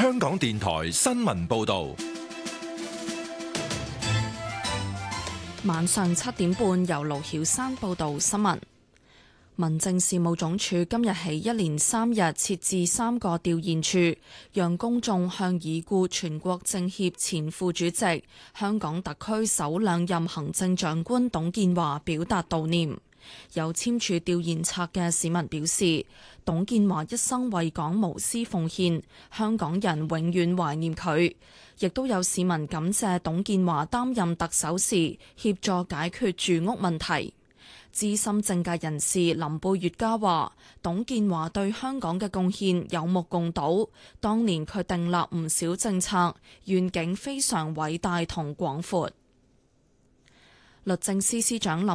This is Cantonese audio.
香港電台新聞報道。 晚上7點半，由盧曉珊報道新聞。民政事務總署今日起一連3日設置3個調研處，讓公眾向已故全國政協前副主席、香港特區首兩任行政長官董建華表達悼念。有簽署調研冊嘅市民表示，董建華一生為港無私奉獻，香港人永遠懷念佢。亦都有市民感謝董建華擔任特首時協助解決住屋問題。資深政界人士林貝月嘉話，董建華對香港嘅貢獻有目共睹，當年佢訂立唔少政策，願景非常偉大同廣闊。律政司司長林